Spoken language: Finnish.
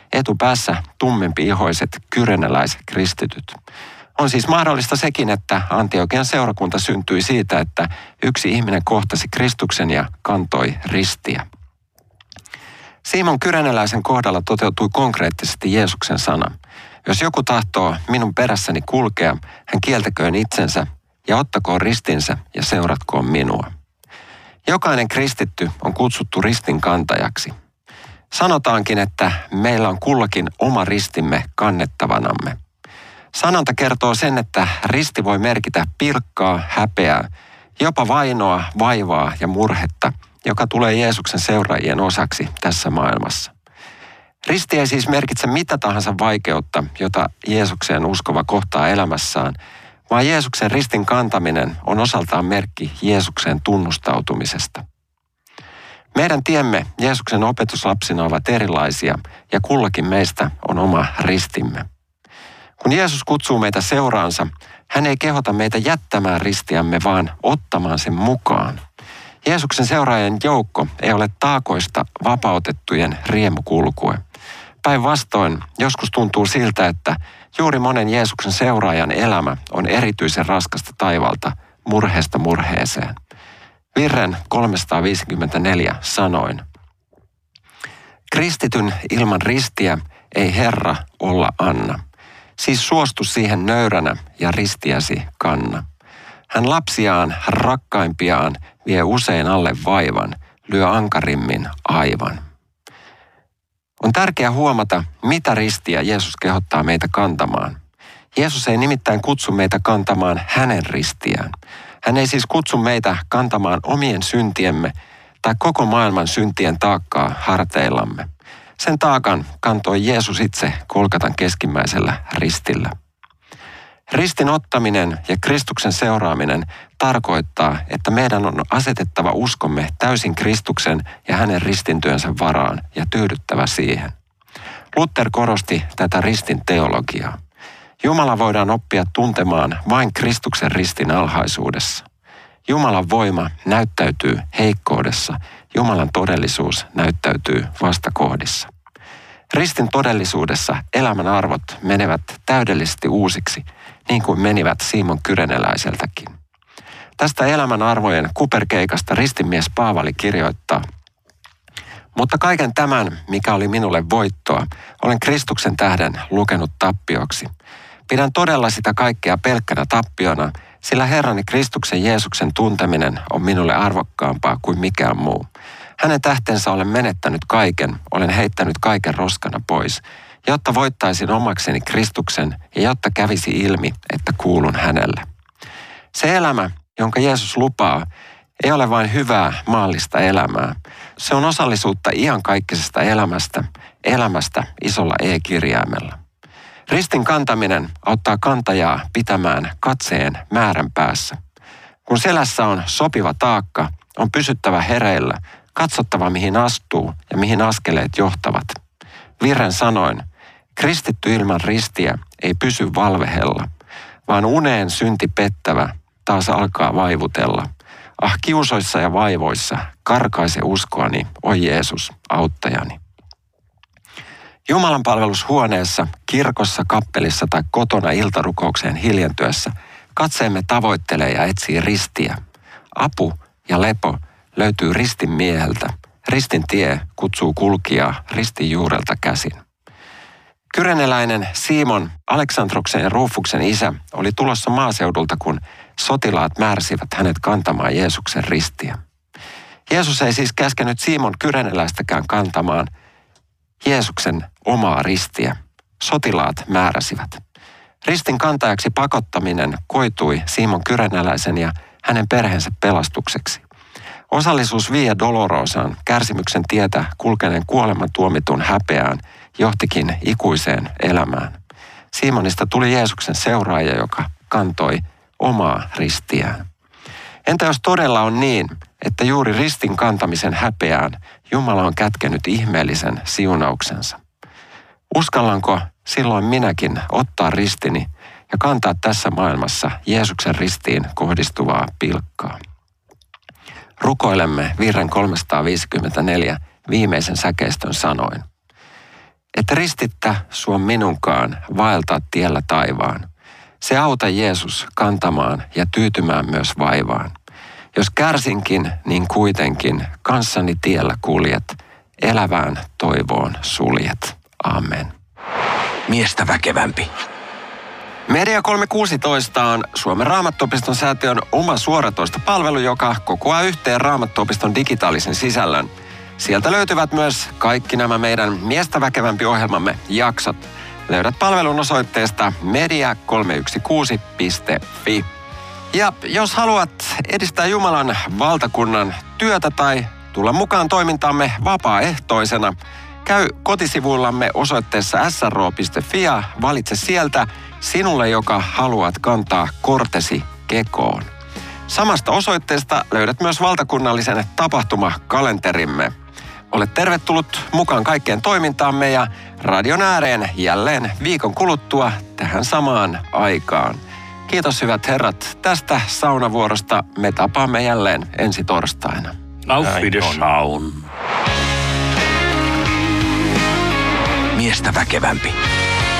etupäässä tummempi-ihoiset kyreneläiset kristityt. On siis mahdollista sekin, että Antiokian seurakunta syntyi siitä, että yksi ihminen kohtasi Kristuksen ja kantoi ristiä. Simon kyreneläisen kohdalla toteutui konkreettisesti Jeesuksen sana. Jos joku tahtoo minun perässäni kulkea, hän kieltäköön itsensä ja ottakoon ristinsä ja seuratkoon minua. Jokainen kristitty on kutsuttu ristin kantajaksi. Sanotaankin, että meillä on kullakin oma ristimme kannettavanamme. Sanonta kertoo sen, että risti voi merkitä pilkkaa, häpeää, jopa vainoa, vaivaa ja murhetta, joka tulee Jeesuksen seuraajien osaksi tässä maailmassa. Risti ei siis merkitse mitä tahansa vaikeutta, jota Jeesukseen uskova kohtaa elämässään, vaan Jeesuksen ristin kantaminen on osaltaan merkki Jeesukseen tunnustautumisesta. Meidän tiemme Jeesuksen opetuslapsina ovat erilaisia ja kullakin meistä on oma ristimme. Kun Jeesus kutsuu meitä seuraansa, hän ei kehota meitä jättämään ristiämme, vaan ottamaan sen mukaan. Jeesuksen seuraajien joukko ei ole taakoista vapautettujen riemukulkue. Päinvastoin joskus tuntuu siltä, että juuri monen Jeesuksen seuraajan elämä on erityisen raskasta taivalta murheesta murheeseen. Virren 354 sanoin: kristityn ilman ristiä ei Herra olla anna. Siis suostu siihen nöyränä ja ristiäsi kanna. Hän lapsiaan, rakkaimpiaan, vie usein alle vaivan, lyö ankarimmin aivan. On tärkeää huomata, mitä ristiä Jeesus kehottaa meitä kantamaan. Jeesus ei nimittäin kutsu meitä kantamaan hänen ristiään. Hän ei siis kutsu meitä kantamaan omien syntiemme tai koko maailman syntien taakkaa harteillamme. Sen taakan kantoi Jeesus itse Golgatan keskimmäisellä ristillä. Ristin ottaminen ja Kristuksen seuraaminen tarkoittaa, että meidän on asetettava uskomme täysin Kristuksen ja hänen ristintyönsä varaan ja tyydyttävä siihen. Luther korosti tätä ristin teologiaa. Jumala voidaan oppia tuntemaan vain Kristuksen ristin alhaisuudessa. Jumalan voima näyttäytyy heikkoudessa, Jumalan todellisuus näyttäytyy vastakohdissa. Ristin todellisuudessa elämän arvot menevät täydellisesti uusiksi, niin kuin menivät Simon kyreneläiseltäkin. Tästä elämän arvojen kuperkeikasta ristinmies Paavali kirjoittaa: mutta kaiken tämän, mikä oli minulle voittoa, olen Kristuksen tähden lukenut tappioksi. Pidän todella sitä kaikkea pelkkänä tappiona, sillä Herrani Kristuksen Jeesuksen tunteminen on minulle arvokkaampaa kuin mikään muu. Hänen tähtensä olen menettänyt kaiken, olen heittänyt kaiken roskana pois, jotta voittaisin omakseni Kristuksen ja jotta kävisi ilmi, että kuulun hänelle. Se elämä, jonka Jeesus lupaa, ei ole vain hyvää maallista elämää. Se on osallisuutta iankaikkisesta elämästä isolla E-kirjaimella. Ristin kantaminen auttaa kantajaa pitämään katseen määrän päässä. Kun selässä on sopiva taakka, on pysyttävä hereillä, katsottava mihin astuu ja mihin askeleet johtavat. Virren sanoin: kristitty ilman ristiä ei pysy valvehella, vaan uneen synti pettävä taas alkaa vaivutella. Ah, kiusoissa ja vaivoissa karkaise uskoani, oi Jeesus, auttajani. Jumalan palvelushuoneessa, kirkossa, kappelissa tai kotona iltarukoukseen hiljentyessä katseemme tavoittelee ja etsii ristiä. Apu ja lepo löytyy ristin mieheltä. Ristin tie kutsuu kulkijaa ristin juurelta käsin. Kyreneläinen Simon, Aleksandroksen ja Rufuksen isä, oli tulossa maaseudulta, kun sotilaat määrsivät hänet kantamaan Jeesuksen ristiä. Jeesus ei siis käskenyt Simon kyreneläistäkään kantamaan Jeesuksen omaa ristiä. Sotilaat määräsivät. Ristin kantajaksi pakottaminen koitui Simon kyreneläisen ja hänen perheensä pelastukseksi. Osallisuus Via Dolorosaan, kärsimyksen tietä kulkeneen kuoleman tuomitun häpeään, johtikin ikuiseen elämään. Simonista tuli Jeesuksen seuraaja, joka kantoi omaa ristiään. Entä jos todella on niin, että juuri ristin kantamisen häpeään Jumala on kätkenyt ihmeellisen siunauksensa? Uskallanko silloin minäkin ottaa ristini ja kantaa tässä maailmassa Jeesuksen ristiin kohdistuvaa pilkkaa? Rukoilemme virren 354 viimeisen säkeistön sanoin. Et ristittä sua minunkaan vaeltaa tiellä taivaan. Se auta Jeesus kantamaan ja tyytymään myös vaivaan. Jos kärsinkin, niin kuitenkin kanssani tiellä kuljet, elävään toivoon suljet. Amen. Miestä väkevämpi. Media 316 on Suomen Raamattuopiston säätiön oma suoratoistopalvelu, joka kokoaa yhteen Raamattuopiston digitaalisen sisällön. Sieltä löytyvät myös kaikki nämä meidän Miestä väkevämpi -ohjelmamme jaksot. Löydät palvelun osoitteesta media316.fi. Ja jos haluat edistää Jumalan valtakunnan työtä tai tulla mukaan toimintaamme vapaaehtoisena, käy kotisivuillamme osoitteessa sro.fi ja valitse sieltä sinulle, joka haluat kantaa kortesi kekoon. Samasta osoitteesta löydät myös valtakunnallisen tapahtumakalenterimme. Olet tervetullut mukaan kaikkeen toimintaamme ja radion ääreen jälleen viikon kuluttua tähän samaan aikaan. Kiitos hyvät herrat tästä saunavuorosta. Me tapaamme jälleen ensi torstaina. Auf Wiedersehen. Miestä väkevämpi.